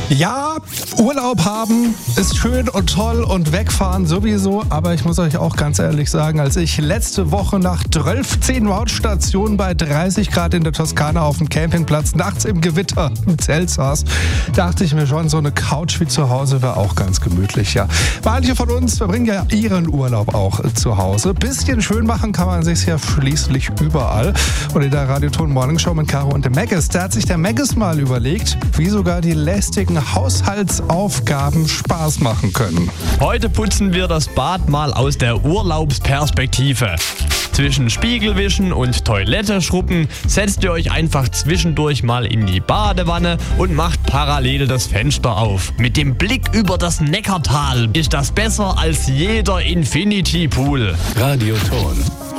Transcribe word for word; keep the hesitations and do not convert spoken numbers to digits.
Ja, Urlaub haben ist schön und toll und wegfahren sowieso, aber ich muss euch auch ganz ehrlich sagen, als ich letzte Woche nach zwölf Mautstationen bei dreißig Grad in der Toskana auf dem Campingplatz nachts im Gewitter im Zelt saß, dachte ich mir schon, so eine Couch wie zu Hause wäre auch ganz gemütlich, ja. Manche von uns verbringen ja ihren Urlaub auch zu Hause. Bisschen schön machen kann man sich's ja schließlich überall. Und in der Radioton Morningshow mit Caro und dem Maggis, da hat sich der Maggis mal überlegt, wie sogar die lästigen Haushaltsaufgaben Spaß machen können. Heute putzen wir das Bad mal aus der Urlaubsperspektive. Zwischen Spiegelwischen und Toilette schrubben setzt ihr euch einfach zwischendurch mal in die Badewanne und macht parallel das Fenster auf. Mit dem Blick über das Neckartal ist das besser als jeder Infinity Pool. Radioton.